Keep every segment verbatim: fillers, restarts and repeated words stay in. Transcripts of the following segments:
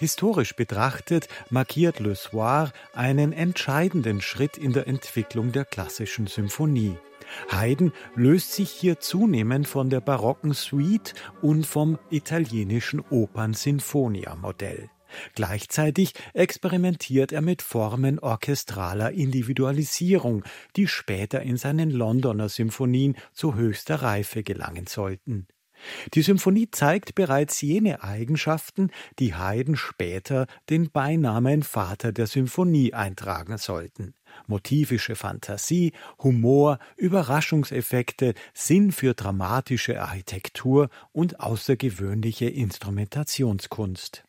Historisch betrachtet markiert Le Soir einen entscheidenden Schritt in der Entwicklung der klassischen Symphonie. Haydn löst sich hier zunehmend von der barocken Suite und vom italienischen Opern-Sinfonia-Modell. Gleichzeitig experimentiert er mit Formen orchestraler Individualisierung, die später in seinen Londoner Symphonien zu höchster Reife gelangen sollten. Die Symphonie zeigt bereits jene Eigenschaften, die Haydn später den Beinamen Vater der Symphonie eintragen sollten. Motivische Fantasie, Humor, Überraschungseffekte, Sinn für dramatische Architektur und außergewöhnliche Instrumentationskunst.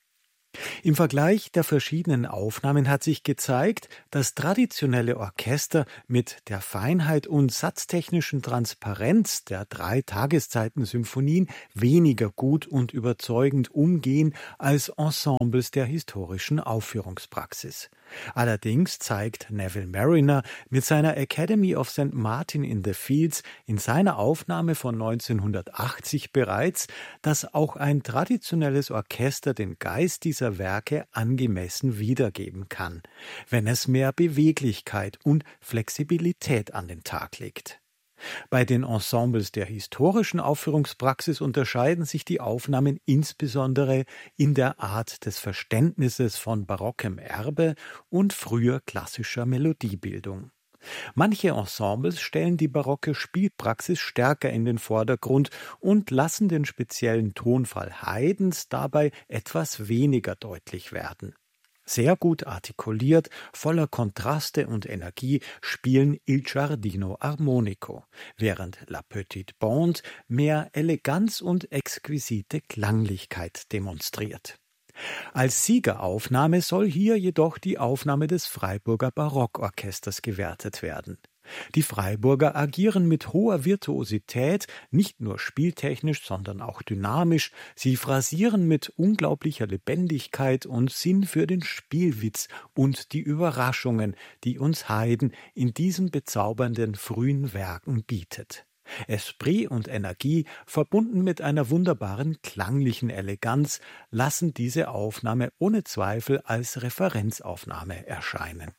Im Vergleich der verschiedenen Aufnahmen hat sich gezeigt, dass traditionelle Orchester mit der Feinheit und satztechnischen Transparenz der drei Tageszeiten-Symphonien weniger gut und überzeugend umgehen als Ensembles der historischen Aufführungspraxis. Allerdings zeigt Neville Marriner mit seiner Academy of Saint Martin in the Fields in seiner Aufnahme von neunzehnhundertachtzig bereits, dass auch ein traditionelles Orchester den Geist dieser Werke angemessen wiedergeben kann, wenn es mehr Beweglichkeit und Flexibilität an den Tag legt. Bei den Ensembles der historischen Aufführungspraxis unterscheiden sich die Aufnahmen insbesondere in der Art des Verständnisses von barockem Erbe und früher klassischer Melodiebildung. Manche Ensembles stellen die barocke Spielpraxis stärker in den Vordergrund und lassen den speziellen Tonfall Haydns dabei etwas weniger deutlich werden. Sehr gut artikuliert, voller Kontraste und Energie spielen Il Giardino Armonico, während La Petite Bande mehr Eleganz und exquisite Klanglichkeit demonstriert. Als Siegeraufnahme soll hier jedoch die Aufnahme des Freiburger Barockorchesters gewertet werden. Die Freiburger agieren mit hoher Virtuosität, nicht nur spieltechnisch, sondern auch dynamisch. Sie phrasieren mit unglaublicher Lebendigkeit und Sinn für den Spielwitz und die Überraschungen, die uns Haydn in diesen bezaubernden frühen Werken bietet. Esprit und Energie, verbunden mit einer wunderbaren klanglichen Eleganz, lassen diese Aufnahme ohne Zweifel als Referenzaufnahme erscheinen.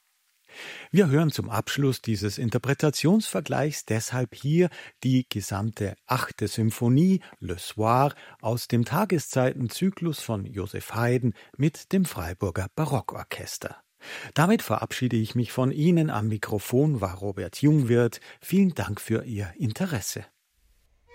Wir hören zum Abschluss dieses Interpretationsvergleichs deshalb hier die gesamte achte Symphonie Le Soir aus dem Tageszeitenzyklus von Joseph Haydn mit dem Freiburger Barockorchester. Damit verabschiede ich mich von Ihnen. Am Mikrofon war Robert Jungwirth. Vielen Dank für Ihr Interesse.